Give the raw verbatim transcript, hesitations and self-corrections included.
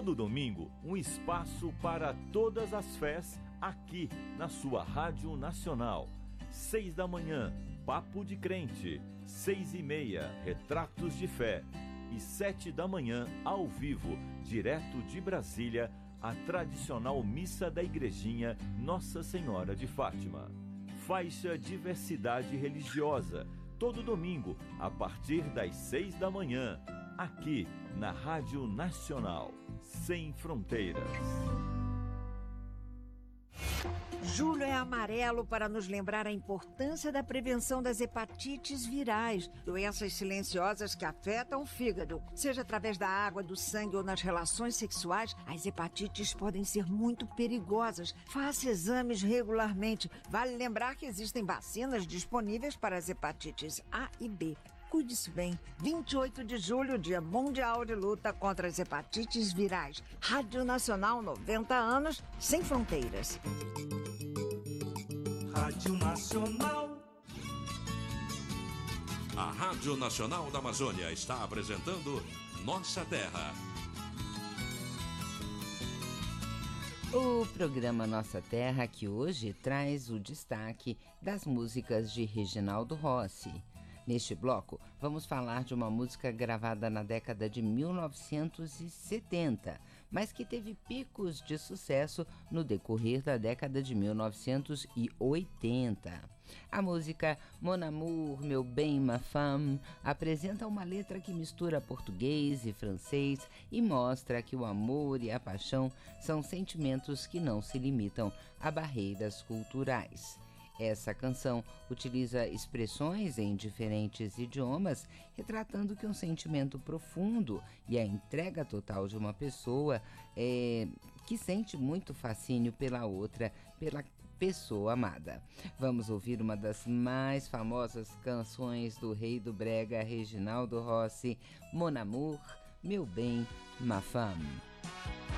Todo domingo, um espaço para todas as fés aqui na sua Rádio Nacional. Seis da manhã, Papo de Crente. Seis e meia, Retratos de Fé. E sete da manhã, ao vivo, direto de Brasília, a tradicional missa da Igrejinha Nossa Senhora de Fátima. Faixa Diversidade Religiosa, todo domingo, a partir das seis da manhã, aqui na Rádio Nacional, Sem Fronteiras. Julho é amarelo para nos lembrar a importância da prevenção das hepatites virais, doenças silenciosas que afetam o fígado. Seja através da água, do sangue ou nas relações sexuais, as hepatites podem ser muito perigosas. Faça exames regularmente. Vale lembrar que existem vacinas disponíveis para as hepatites A e B. Cuide-se bem. vinte e oito de julho, Dia Mundial de Luta contra as Hepatites Virais. Rádio Nacional, noventa anos, sem fronteiras. Rádio Nacional. A Rádio Nacional da Amazônia está apresentando Nossa Terra. O programa Nossa Terra, que hoje traz o destaque das músicas de Reginaldo Rossi. Neste bloco, vamos falar de uma música gravada na década de mil novecentos e setenta, mas que teve picos de sucesso no decorrer da década de mil novecentos e oitenta. A música Mon Amour, Meu Bem, Ma Femme apresenta uma letra que mistura português e francês e mostra que o amor e a paixão são sentimentos que não se limitam a barreiras culturais. Essa canção utiliza expressões em diferentes idiomas, retratando que um sentimento profundo e a entrega total de uma pessoa é, que sente muito fascínio pela outra, pela pessoa amada. Vamos ouvir uma das mais famosas canções do rei do brega, Reginaldo Rossi, Mon Amour, Meu Bem, Ma Femme.